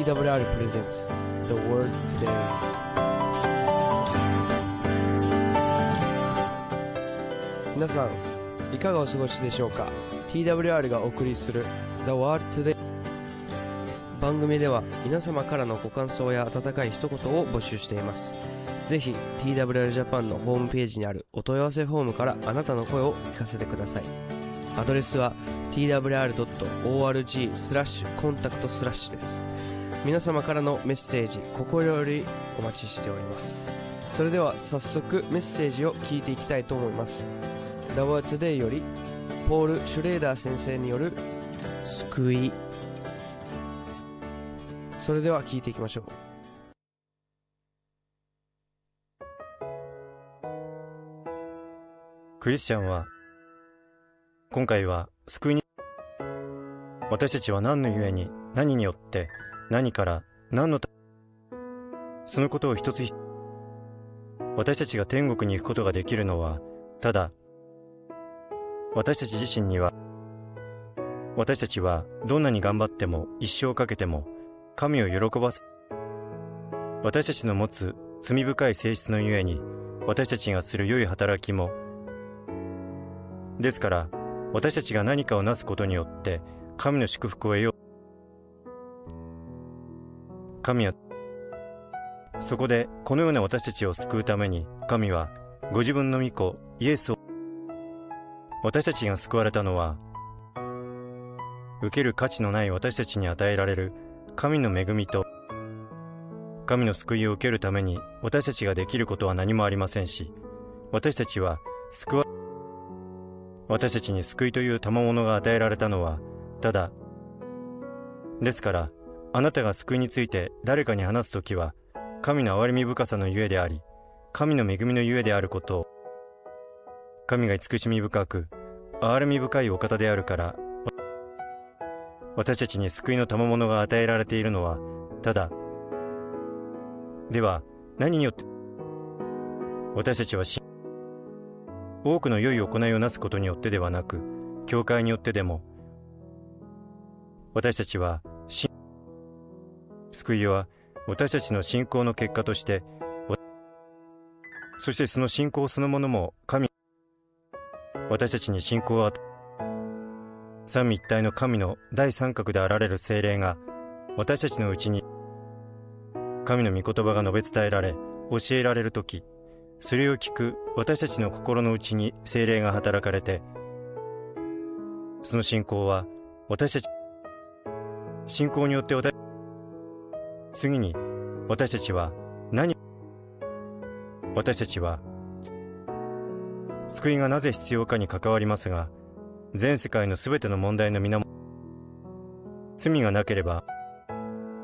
TWR presents The Word Today。 皆さんいかがお過ごしでしょうか。 TWR がお送りする The Word Today 番組では皆様からのご感想や温かい一言を募集しています。ぜひ TWR ジャパンのホームページにあるお問い合わせフォームからあなたの声を聞かせてください。アドレスは twr.org/contact/ です。皆様からのメッセージ心よりお待ちしております。それでは早速メッセージを聞いていきたいと思います。 The Word Today よりポール・シュレーダー先生による救い。それでは聞いていきましょう。 クリスチャンは今回は救いに、私たちは何のゆえに何によって何から何のたそのことを一つ一つ、私たちが天国に行くことができるのはただ私たち自身には、私たちはどんなに頑張っても一生かけても神を喜ばせ、私たちの持つ罪深い性質のゆえに私たちがする良い働きもですから、私たちが何かをなすことによって神の祝福を得よう。神はそこでこのような私たちを救うために、神はご自分の御子イエスを、私たちが救われたのは受ける価値のない私たちに与えられる神の恵みと、神の救いを受けるために私たちができることは何もありませんし、私たちは私たちに救いという賜物が与えられたのはただですから、あなたが救いについて誰かに話すときは神の憐れみ深さのゆえであり、神の恵みのゆえであることを、神が慈しみ深く憐れみ深いお方であるから、私たちに救いの賜物が与えられているのはただでは何によって、私たちは多くの良い行いをなすことによってではなく、教会によってでも、私たちは救いは私たちの信仰の結果として、そしてその信仰そのものも私たちに信仰を三位一体の神の第三角であられる聖霊が私たちのうちに神の御言葉が述べ伝えられ教えられるとき、それを聞く私たちの心の内に聖霊が働かれて、その信仰は私たち信仰によって次に私たちは救いがなぜ必要かに関わりますが、全世界のすべての問題の源、罪がなければ